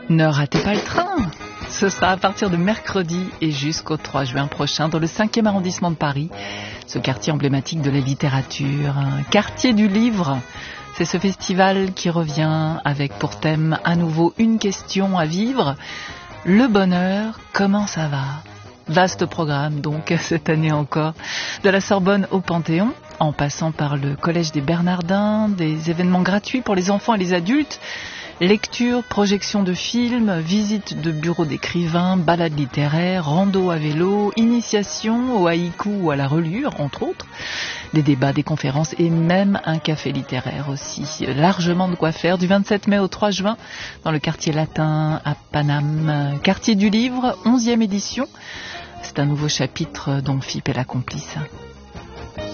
Ne ratez pas le train. Ce sera à partir de mercredi et jusqu'au 3 juin prochain dans le 5e arrondissement de Paris, ce quartier emblématique de la littérature, un quartier du livre. C'est ce festival qui revient avec pour thème à nouveau une question à vivre. Le bonheur, comment ça va ? Vaste programme donc cette année encore, de la Sorbonne au Panthéon, en passant par le Collège des Bernardins, des événements gratuits pour les enfants et les adultes, lecture, projection de films, visite de bureaux d'écrivains, balades littéraires, rando à vélo, initiation au haïku ou à la relure, entre autres, des débats, des conférences et même un café littéraire aussi. Largement de quoi faire du 27 mai au 3 juin dans le quartier latin à Paname. Quartier du livre, 11e édition. C'est un nouveau chapitre dont FIP est la complice.